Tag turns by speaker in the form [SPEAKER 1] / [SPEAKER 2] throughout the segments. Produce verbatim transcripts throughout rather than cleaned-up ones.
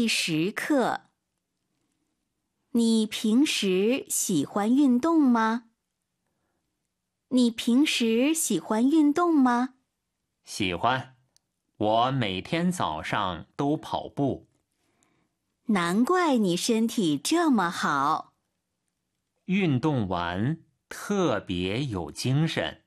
[SPEAKER 1] 计时刻。你平时喜欢运动吗？你平时喜欢运动吗？
[SPEAKER 2] 喜欢，我每天早上都跑步。
[SPEAKER 1] 难怪你身体这么好。
[SPEAKER 2] 运动完特别有精神。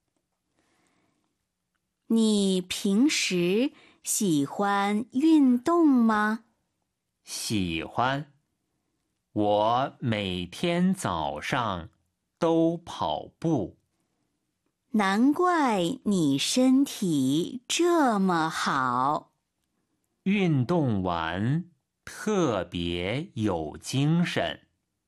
[SPEAKER 1] 你平时喜欢运动吗？
[SPEAKER 2] 喜欢，我每天早上都跑步。
[SPEAKER 1] 难怪你身体这么好。
[SPEAKER 2] 运动完特别有精神。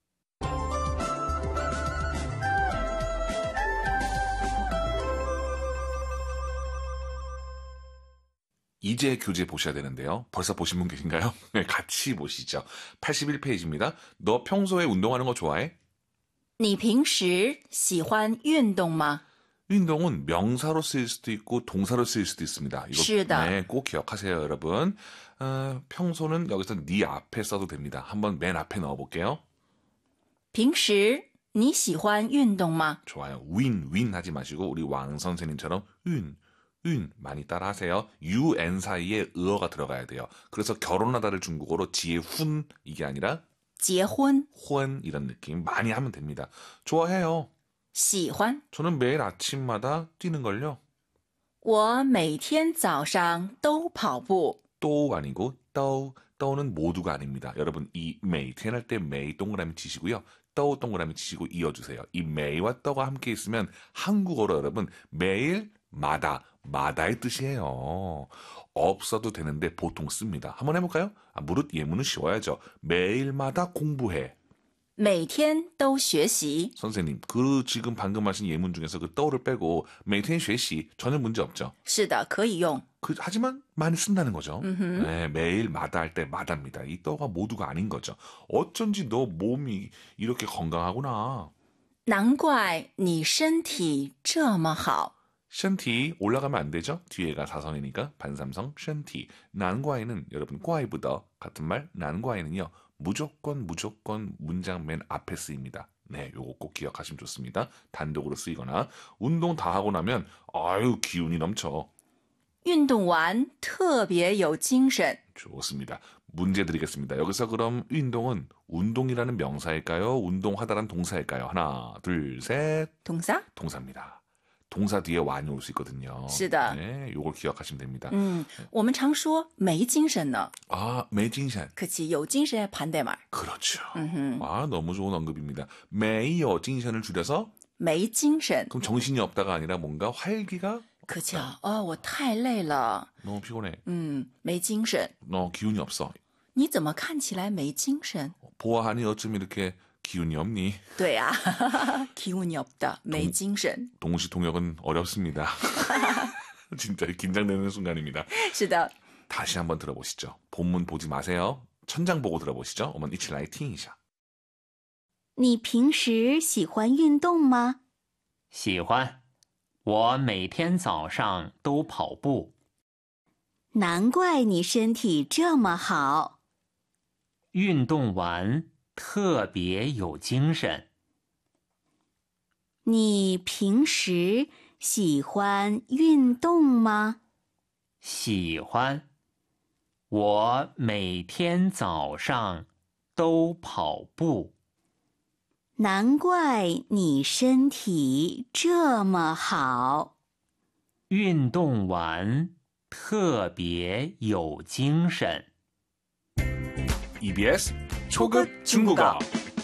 [SPEAKER 3] 이제 교재 보셔야 되는데요. 벌써 보신 분 계신가요? 네, 같이 보시죠. 팔십일 페이지입니다. 너 평소에 운동하는 거 좋아해?
[SPEAKER 4] 你平时喜欢运动吗？
[SPEAKER 3] 운동은 명사로 쓰일 수도 있고 동사로 쓰일 수도 있습니다. 이거
[SPEAKER 4] 是的。
[SPEAKER 3] 네, 꼭 기억하세요, 여러분. 어, 평소는 여기서 네 앞에 써도 됩니다. 한번 맨 앞에 넣어볼게요.
[SPEAKER 4] 平时你喜欢运动吗？
[SPEAKER 3] 좋아요. 윈, 윈 하지 마시고 우리 왕 선생님처럼 윈, 윈 많이 따라하세요. 유, 엔 사이에 의어가 들어가야 돼요. 그래서 결혼하다를 중국어로 지훈 이게 아니라
[SPEAKER 4] 结婚
[SPEAKER 3] 혼 이런 느낌 많이 하면 됩니다. 좋아해요.
[SPEAKER 4] 喜欢
[SPEAKER 3] 저는 매일 아침마다 뛰는걸요.
[SPEAKER 4] 我每天早上都跑步
[SPEAKER 3] 또 아니고 떠, 떠는 모두가 아닙니다. 여러분 이 매일 할 때 매일 동그라미 치시고요. 떠 동그라미 치시고 이어주세요. 이 매일과 떠가 함께 있으면 한국어로 여러분 매일마다 마다의 뜻이에요. 없어도 되는데 보통 씁니다. 한번 해볼까요? 아, 무릇 예문은 쉬워야죠. 매일마다 공부해.
[SPEAKER 4] 每天都学习
[SPEAKER 3] 선생님, 그 지금 방금 하신 예문 중에서 그 떠를 빼고 매일学习 전혀 문제 없죠.
[SPEAKER 4] 是的，可以用
[SPEAKER 3] 그, 하지만 많이 쓴다는 거죠.
[SPEAKER 4] 음흠.
[SPEAKER 3] 네, 매일마다 할 때 마다입니다. 이 떠가 모두가 아닌 거죠. 어쩐지 너 몸이 이렇게 건강하구나.
[SPEAKER 4] 难怪你身体这么好
[SPEAKER 3] 션티 올라가면 안 되죠? 뒤에가 사성이니까 반삼성 션티. 난과에는 여러분 과이부더 같은 말 난과에는요. 무조건 무조건 문장 맨 앞에 쓰입니다. 네, 요거 꼭 기억하시면 좋습니다. 단독으로 쓰이거나 운동 다 하고 나면 아유 기운이 넘쳐.
[SPEAKER 4] 运动完特别有精神
[SPEAKER 3] 좋습니다. 문제 드리겠습니다. 여기서 그럼 운동은 운동이라는 명사일까요? 운동하다란 동사일까요? 하나, 둘, 셋.
[SPEAKER 4] 동사?
[SPEAKER 3] 동사입니다. 동사 뒤에 완이 올 수 있거든요.
[SPEAKER 4] 是的
[SPEAKER 3] 네, 요걸 기억하시면 됩니다.
[SPEAKER 4] 嗯，我们常说没精神呢
[SPEAKER 3] 아, 매진산.
[SPEAKER 4] 그치, 有精神의 반대말
[SPEAKER 3] 그렇죠.
[SPEAKER 4] 음흠.
[SPEAKER 3] 아, 너무 좋은 언급입니다. 매여 징션을 줄여서
[SPEAKER 4] 没精神
[SPEAKER 3] 그럼 정신이 없다가 아니라 뭔가 활기가
[SPEAKER 4] 그쵸. 아, 我太累了
[SPEAKER 3] 너무 피곤해.
[SPEAKER 4] 嗯，没精神
[SPEAKER 3] 너 기운이 없어.
[SPEAKER 4] 你怎么看起来没精神
[SPEAKER 3] 보아하니 어쩜 이렇게 기운이 없니?
[SPEAKER 4] 对啊 기운이 없다 没精神
[SPEAKER 3] 동시통역은 어렵습니다. 진짜 긴장되는 순간입니다.
[SPEAKER 4] 是的
[SPEAKER 3] 다시 한번 들어보시죠. 본문 보지 마세요. 천장 보고 들어보시죠. 어머니一起来听一下.
[SPEAKER 1] 你平时喜欢运动吗？
[SPEAKER 2] 喜欢，我每天早上都跑步。
[SPEAKER 1] 难怪你身体这么好。
[SPEAKER 2] 运动完特别有精神。
[SPEAKER 1] 你平时喜欢运动吗？
[SPEAKER 2] 喜欢，我每天早上都跑步。
[SPEAKER 1] 难怪你身体这么好。
[SPEAKER 2] 运动完特别有精神。
[SPEAKER 3] 이비에스 초급 중국어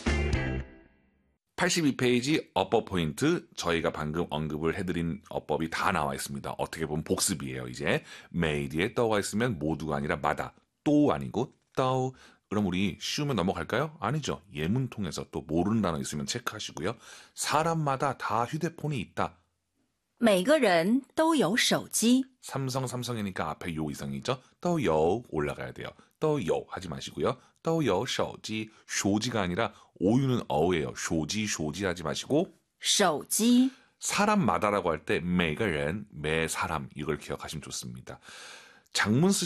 [SPEAKER 3] 팔십이 페이지 어법 포인트 저희가 방금 언급을 해드린 어법이 다 나와 있습니다. 어떻게 보면 복습이에요. 이제 매일에 떠가 있으면 모두가 아니라 마다 또 아니고 떠 그럼 우리 쉬우면 넘어갈까요? 아니죠. 예문 통해서 또 모르는 단어 있으면 체크하시고요. 사람마다 다 휴대폰이 있다.
[SPEAKER 4] 每个人都有手机
[SPEAKER 3] 삼성 삼성이니까 앞에 요 이상이죠. 또요 올라가야 돼요. 또요 하지 마시고요. 또요 쇼지 쇼지가 아니라 오유는 어예요. 쇼지 쇼지 하지 마시고
[SPEAKER 4] 手机
[SPEAKER 3] 사람마다라고 할 때 매가人, 매 사람 이걸 기억하시면 좋습니다. 장문 쓰